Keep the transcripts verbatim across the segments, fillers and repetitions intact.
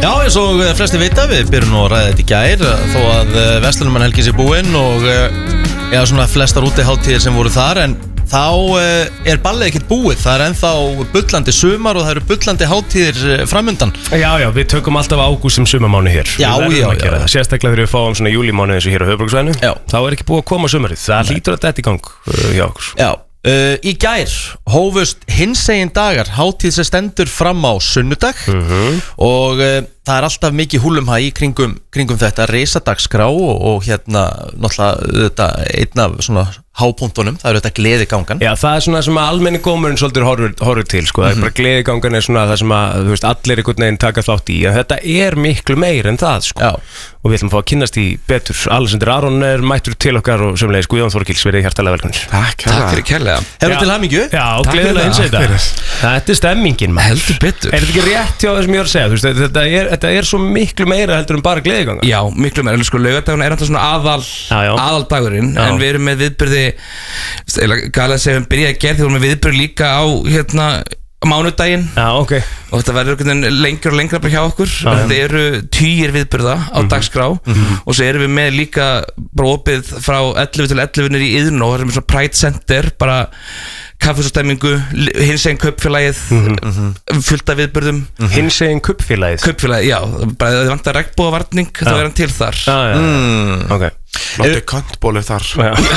Já, eins og flesti vita, við byrjum nú að ræða þetta í gær þó að Verslunarmannahelgin sé búinn og já, svona flestar útihátíðir sem voru þar en þá er ballið ekkert búið, það er ennþá bullandi sumar og það eru bullandi hátíðir framundan. Já, já, við tökum alltaf ágúst sem sumarmánu hér. Já, já, já. Sérstaklega þegar við fáum svona júlímánu eins og hér á höfuðborgarsvæðinu, þá er ekki búið að koma sumarið, það hlýtur að þetta í gang hjá okkur. Já, uh, í gær hófust hinsegin dagar, hátíð sem stendur fram á sunnudag mm-hmm. og uh, það er alltaf mikið húlumhæ í kringum, kringum þetta risadagskrá og, og hérna náttúrulega þetta einn af svona hápunktunum, það eru þetta gleðigangan. Já, það er svona sem að almenni gómurinn svolítið horfur, horfur til, sko, það er bara gleðigangan er svona það sem að, þú veist, allir einhvern veginn taka þátt í, en þetta er miklu meir en það, sko. Já. Og við ætlum að fá að kynnast í betur. Alexander Aron er mættur til okkar og semlega Guðjón Þorkils, verið hjartalega velkomnir. Takk, Takk fyrir kærlega. Hefur til hamingju? Já, gleðilega eins og þetta. Þetta er stemmingin, maður. Heldur betur. Er þetta ekki rétt hjá það sem ég var að segja? Þú veist, þetta er, þetta er svo miklu meira heldur en bara gleðiganga. Já, miklu meira. Sko, laugardagurinn er alltaf svona aðal, aðaldagurinn, en við erum með viðburði, galið að segja um byrjaði að gera því við erum með viðburði líka á hérna mánudaginn. Já, ok. Og þetta verður lengur og lengra bara hjá okkur. Þetta eru tugir viðburða á mm-hmm. dagskrá mm-hmm. og svo erum við með líka bara opið frá ellefu til ellefu í Iðnó, það er með svona Pride Center, bara kaffisostemmingu, hinsegin kuppfélagið, mm-hmm. fullt af viðburðum. Mm-hmm. Hinsegin kuppfélagið? Kuppfélagið, já. Bara það vantar regnbogavarning, þá er hann til þar. Já, já, mm. ok. Láttu kantbólið þar.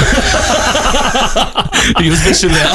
Ég veist vissulega.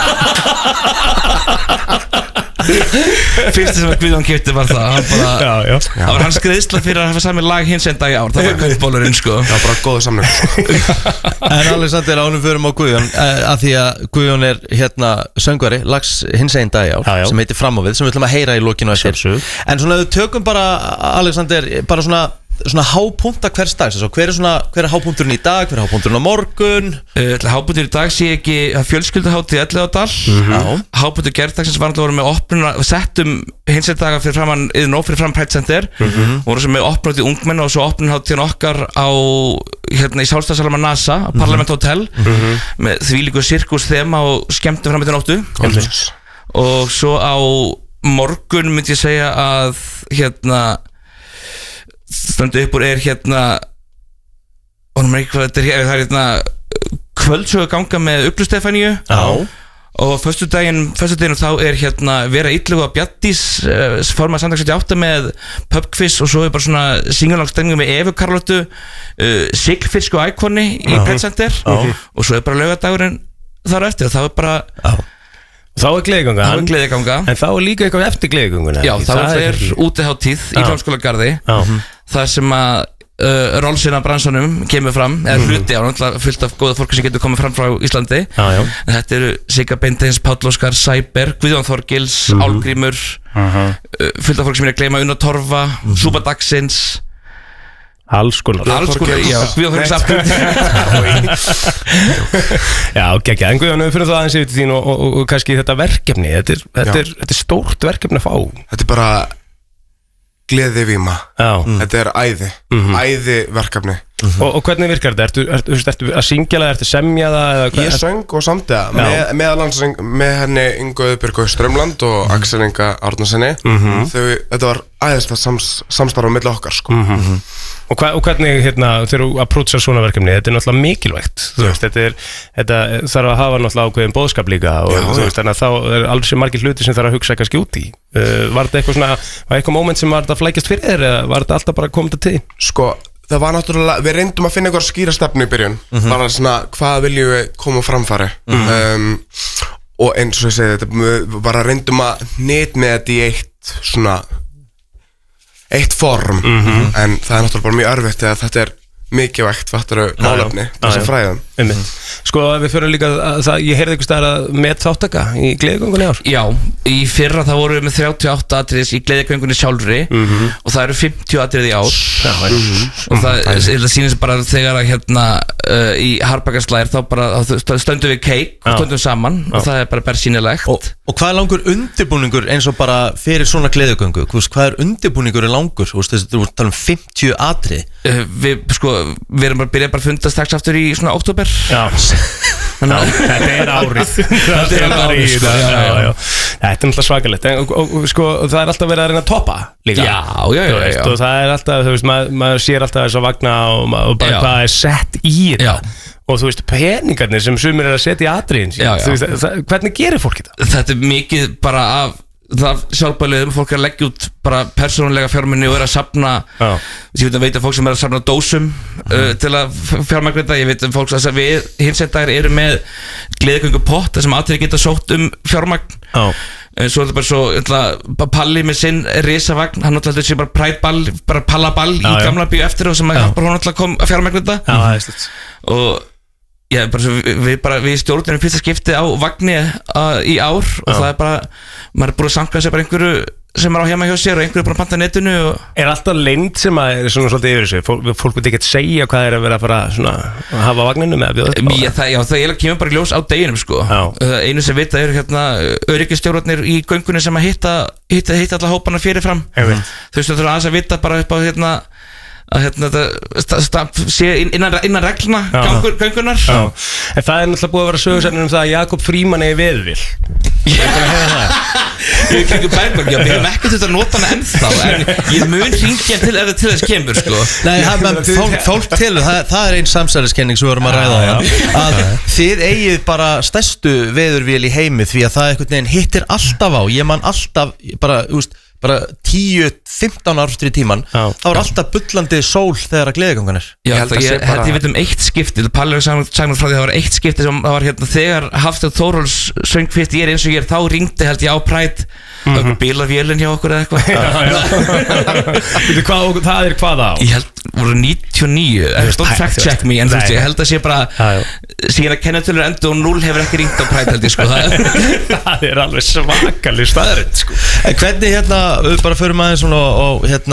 Fyrst sem að Guðjón keypti var það hann bara, já, já. Það var hans greiðsla fyrir að hafa sami lag hinsegin dag í ár. Það var kantbólurinn, sko. Það var bara góðu samning. En Alexander, ánum förum á Guðjón að því að Guðjón er hérna söngvari lags hinsegin dag í ár, já, já. Sem heitir Fram á við, sem við ætlum að heyra í lokinu að sér. En svona við tökum bara, Alexander, bara svona svona hápunta hvers dags, hver er svona hver er hápunturinn í dag, hver er hápunturinn á morgun? Uh, hápuntur í dag sé ekki fjölskylduhátíð Elliðaárdal. Mm-hmm. Hápuntur gerðdagsins var alltaf voru með opnuna, settum hinsegin daga fyrir framann Iðnó fyrir fram Pride Center, mm-hmm. voru sem með opnuna til ungmenn og svo opnunhátíðin okkar á hérna í Sjálfstæðssalama NASA, mm-hmm. Parlament Hotel, mm-hmm. með þvílíku sirkus þema og skemmtum fram til nóttu. Mm-hmm. Og svo á morgun myndi ég segja að hérna standu upp úr er hérna honum er ekki hvað þetta er, það er hérna kvöldsögu ganga með Uglu Stefaníu og föstudaginn föstudaginn þá er hérna Vera Illuga og Bjaddís uh, formað samdags sjötíu og átta með pubquiz og svo er bara svona singalangstæningu með Evu Karlóttu uh, Siglfisk og Iconi í Pride Center og svo er bara laugardagurinn þar eftir og þá er bara Já. Þá er gleðiganga, þá er gleðiganga. En þá er líka eitthvað eftir gleðiganguna. Já, þá er, er útihátíð í Hljómskálagarði þar sem að uh, Rolfsinn af bransanum kemur fram, eða hluti á náttúrulega fullt af góða fólki sem getur komið fram frá Íslandi. Já, já. Þetta eru Sigga Beinteins, Páll Óskar, Sæber, Guðjón Þorgils, mm-hmm. Álgrímur, uh-huh. uh, fullt af fólki sem er að gleyma Unna Torfa, mm-hmm. Súpa dagsins. Alls konar Alls konar, já, Guðjón Þorgils aftur. Já, geggja, en Guðjón, við fyrir það aðeins yfir til þín og, og, og kannski þetta verkefni, þetta er, þetta er, þetta er stórt verkefni að fá. Þetta er bara gleði víma, mm. þetta er æði, mm-hmm. æði verkefni. Mm-hmm. Og, og hvernig virkar þetta? Ertu, ertu, ertu, ertu að syngja það, ertu að semja það? Ég söng og samtiða, með, meðalans með henni Ingu Auðbjörgu Strömland og mm-hmm. Axel Inga Árnasinni, mm-hmm. þau, þetta var æðislega sams, samstarf á milli okkar, sko. Mm-hmm. Og, hva, og hvernig, hérna, þegar þú approachar svona verkefni, þetta er náttúrulega mikilvægt, þú veist, þetta er, þetta þarf að hafa náttúrulega ákveðin boðskap líka og já, þú veist, þannig að þá er alls sem margir hluti sem þarf að hugsa kannski út í. Uh, var þetta eitthvað svona, var eitthvað moment sem var þetta að flækjast fyrir þér eða var þetta alltaf bara komið til? Sko, það var náttúrulega, við reyndum að finna eitthvað skýra stefnu í byrjun, mm-hmm. bara svona, hvað viljum við koma framfæri? Mm-hmm. um, og eins og ég segi þetta, við bara reyndum að nýtt með þetta í eitt svona, eitt form, mm-hmm. en það er náttúrulega bara mjög örfitt eða þetta er mikilvægt fattaru málefni þessum fræðum. Mm-hmm. Sko við fyrir líka að það, ég heyrði einhvers staðar að með þáttaka í gleðigöngunni ár. Já, í fyrra þá vorum við með þrjátíu og átta atriðis í gleðigöngunni sjálfri mm-hmm. og það eru fimmtíu atrið í ár. Já, mm-hmm. og það, mm-hmm. það sýnir bara þegar að hérna uh, í Harpakarslæðir þá bara stöndum við keik og stöndum saman Já. Og það er bara bersýnilegt. Og, og hvað er langur undirbúningur eins og bara fyrir svona gleðigöngu? Hvað er undirbúningur langur? Þú veist, þú tala um fimmtíu atrið. Uh, við sko við erum bara að byrja bara að funda strax aftur í svona október. Já. Já, þetta er árið. Þetta er árið, sko. Já, já, já. Þetta er náttúrulega svakalegt. Og, og, og sko, það er alltaf verið að reyna að toppa líka. Já, já, já, já. Og það er alltaf, þú veist, maður, maður sér alltaf þess að vagna og, og bara Já. hvað er sett í þetta. Já. Og þú veist, peningarnir sem sumir er að setja í atriðin sín, Já, já. þú veist, það, hvernig gerir fólk þetta? Þetta er mikið bara af það sjálfbæðilegum, fólk er að leggja út bara persónulega fjármunni og er að safna Já. ég veit að veit að fólk sem er að safna dósum uh, til að fjármagna þetta, ég veit að fólk að við hinsendar eru með gleðigöngu pott þar sem allir geta sótt um fjármagn Já. Svo er þetta bara svo ætla, Palli með sinn risavagn, hann náttúrulega sé bara prætball, bara pallaball í Já, já. gamla bíu eftir og sem að hjálpar hún náttúrulega kom að fjármagna þetta Já, það er slútt. og Já, bara svo við, við, bara, við stjórnum fyrsta skipti á vagni uh, í ár og Já. það er bara, maður er búin að samka sér bara einhverju sem er á heima hjá sér og einhverju er búin að panta á netinu og... Er alltaf leynd sem að er svona svolítið yfir þessu? Fólk, fólk veit ekki að segja hvað er að vera að fara svona, að hafa á vagninu með að bjóða upp á Já, það, já, það eiginlega kemur bara í ljós á deginum sko. uh, Einu sem vita eru hérna öryggistjórnarnir í göngunni sem að hitta, hitta, hitta alla hópana fyrirfram Þú veist, það er aðeins að vita bara upp á hérna að hérna þetta sé innan, innan regluna gangur, göngunar Já. En það er náttúrulega búið að vera sögursefnir um það að Jakob Fríman er veðvill. Við kringum Bergberg, já, við hefum ekki þetta að nota hana ennþá en ég mun hringja til ef það til þess kemur sko. Nei, það, menn, fólk, fólk til, það, það er einn samsæliskenning sem við vorum að ræða það að þið eigið bara stærstu veðurvél í heimi því að það einhvern veginn hittir alltaf á, ég man alltaf bara, úst, bara tíu til fimmtán árftur í tíman Já. þá er alltaf bullandi sól þegar að gleðigangan er. Já, Ég held það, að ég, sé ég, bara- ég veit um eitt skipti Palli er saman frá því að það var eitt skipti sem það var hérna þegar Hafsteinn Þórólfs söng fyrst ég er eins og ég er, þá ringdi held ég á Pride mm -hmm. bílavélinn hjá okkur eða eitthvað Veitu hvað, það er hvað á? Ég held, voru níutíu og níu don't fact check me, en þú veist, ég held að sé bara síðan að kennetölur endur og null hefur ekki ringt á Pride held ég sko Það er alveg svakalig staðarind sko. En hvernig hérna, við bara förum aðeins svona og hérna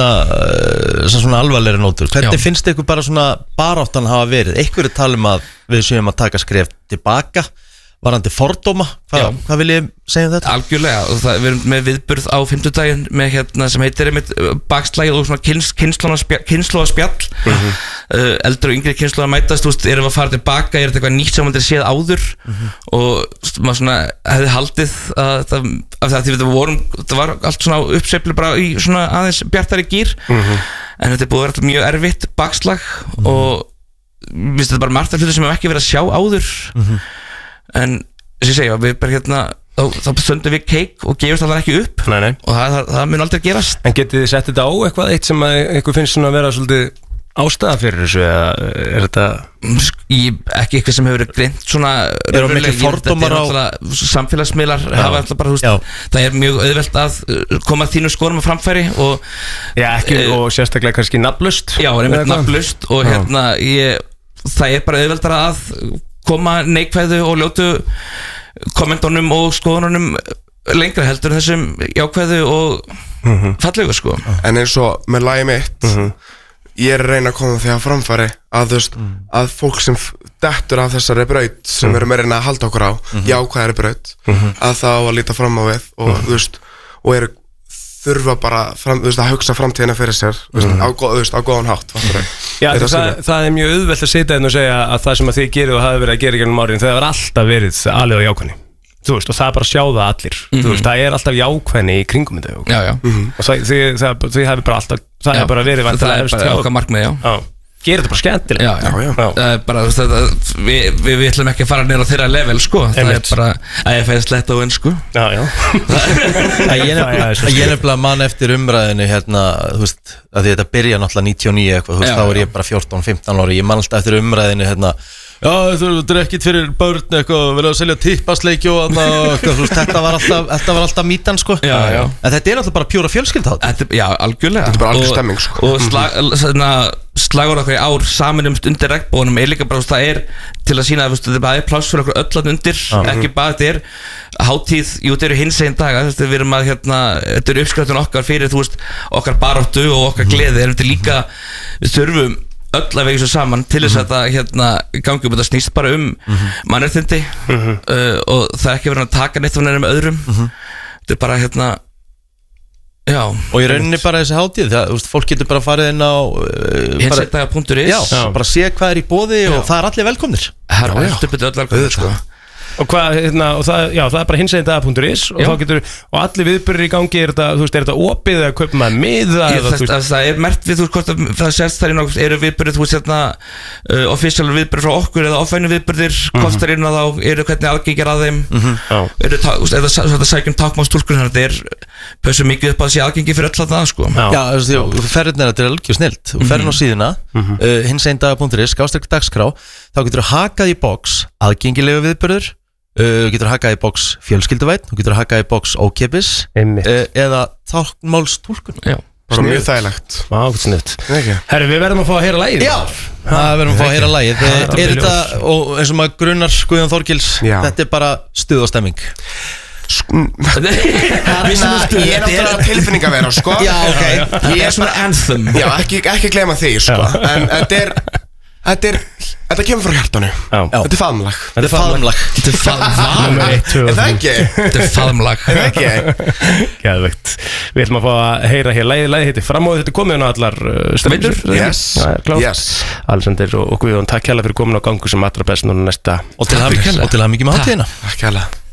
uh, svona alvarlegri nótur, hvernig Já. finnst ykkur bara svona baráttan hafa verið? Einhverju talum að við séum að taka skref tilbaka varandi fordóma, Hva, Já. hvað vil ég segja um þetta? Algjörlega, og það, við erum með viðburð á fimmtudaginn með hérna sem heitir einmitt bakslægið og svona kyns, kynnslóðaspjall mm -hmm. uh, eldri og yngri kynnslóða mætast, þú veist, erum við að fara tilbaka, er þetta eitthvað nýtt sem maður séð áður mm -hmm. og maður svona hefði haldið að það, af það því við vorum, það var allt svona uppsveiflu bara í svona aðeins bjartari gýr mm -hmm. en þetta er búið að vera mjög erfitt bakslag mm -hmm. og við veist þetta bara margt af hlutu sem við ekki verið að sjá áður mm -hmm. en þess að segja, við bara hérna þá, þá stöndum við keik og gefumst allar ekki upp Nei, nei. og það, það, það mun aldrei gerast. En getið þið sett þetta á eitthvað eitt sem að ykkur finnst svona að vera svolítið ástæða fyrir þessu eða er þetta Ég, ekki eitthvað sem hefur verið greint svona Eru miklir fordómar á- samfélagsmiðlar hafa alltaf bara, þú Já. veist, það er mjög auðvelt að uh, koma þínu skorum á framfæri og Já, ekki, Eh, og sérstaklega kannski nafnlaust já, er einmitt nafnlaust og Já. hérna ég, það er bara auðveldara að koma neikvæðu og ljótu kommentunum og skoðunum lengra heldur en þessum jákvæðu og mm -hmm. fallegu sko. En eins og með lagi mitt ég er að reyna að koma því að framfæri að þú veist, að fólk sem f- dettur af þessari braut sem við erum að reyna að halda okkur á jákvæðari braut að það á að líta fram á við og þú veist, og eru þurfa bara fram, þú veist, að hugsa framtíðina fyrir sér þú veist, á, gó- þú veist, á góðan hátt fattarðu? Já, Er það, það það, það er mjög auðvelt að sitja inn og segja að það sem að þið gerir og hafi verið að gera í gegnum árin það hefur alltaf verið alveg á jákvæðni. Þú veist, og það er bara að sjá það allir Þú veist, það er alltaf jákvæðni í kringum þetta Já, já, og það, þið, það, þið hefur bara alltaf það Já, hefur bara verið það væntanlega er efst bara hjá- okkar markmið, já. Já, gerir þetta bara skemmtilegt Já, já, já. Það er bara, þú veist, þetta, við, við, við ætlum ekki að fara nýra á þeirra level, sko. Það er Einmitt. bara að ég fæði slett á enn, sko. Já, já Að Ég nefnilega að ég nefnilega man eftir umræðinu hérna, þú veist, að því þetta byrja náttúrulega níutíu og níu eitthvað, þú veist, Já, þá er já. ég bara fjórtán fimmtán ári, ég man alltaf eftir umræðinu hérna, já, þú er ekkit fyrir börn eitthvað, verið að selja tippasleiki og þarna, eitthvað, þú veist, þetta var alltaf, þetta var alltaf mítan, sko. Já, já. En þetta er alltaf bara pjúra fjölskyldahátt. Þetta, er- já, algjörlega. Þetta er bara algjör Og- stemming, sko. Og slag, svona, slagur okkur í ár saminumst undir regnbóðunum er líka bara, þú veist, það er til að sína að þú veist, þetta er bara pláss fyrir okkur öllan undir, ekki bara þetta er hátíð, jú, þetta eru hinsegin daga, þú veist, við erum að, hérna, þetta eru uppskrættun okkar fyrir, þú veist, okkar baráttu og okkar gleði, en þetta er líka, við þurfum öll að vega svo saman til þess að það hérna gangi um, þetta snýst bara um mannréttindi uh, og það er ekki verið að taka neitt af nefnum með öðrum þetta er bara hérna já, Og í rauninni bara þessi hátíð, það, þú veist, fólk getur bara farið inn á uh, hinsegdaga punktur is Já, bara sé hvað er í boði og það er allir velkomnir. það er alltaf betur öll velkomin sko. Og hvað, hérna, og það, já, það er bara hinsegin dag.is og þá getur, og allir viðburðir í gangi, er þetta, þú veist, er þetta opið eða kaupa maður miða? Ég, það, það, það er mert við, þú veist, hvort að það sést þar inn á, eru viðburðir, þú veist, hérna, uh, official viðburðir frá okkur eða offline viðburðir, mm-hmm. kostar inn á þá, eru hvernig aðgengir að þeim, mm-hmm. eru, þú veist, eða þetta sækjum tákmálstúlkun, þannig að þetta er, pössum mikið upp að sé aðgengi fyrir öll að það, sko. Já, þú veist, þú ferðin er að þetta er alveg snilt, þú ferðin á síðuna, mm-hmm. uh, hinsegin dag.is, skástrík dagskrá, þá getur þú hakað í box aðgengilegu viðburður. Þú uh, getur hakað í box fjölskylduvæn, þú getur hakað í box ókeypis uh, eða táknmálstúlkun. Já, bara mjög þægilegt. Vá, hvað snitt. Herru, við verðum að fá að heyra lagið. Já, það verðum að fá að heyra lagið. Er þetta, og eins og maður grunnar Guðjón Þorgils, þetta er bara stuð og stemming. Ég er náttúrulega tilfinning að vera, sko. Já, ok. Ég er svona anthem. Já, ekki, ekki gleyma því, sko. En þetta er Þetta er, þetta kemur frá hjartanu. Þetta er faðmlag. Þetta er faðmlag. Þetta er faðmlag. Er það ekki? Þetta er faðmlag. Er það ekki? Geðveikt. Við ætlum að fá að heyra hér lagið, lagið heitir Framóðið, þetta er komið á allar stömmur. Yes, yes. Alexander og Guðjón, takk hérlega fyrir komin á gangu sem allra best núna næsta. Og til að mikið með hátíðina. Takk hérlega.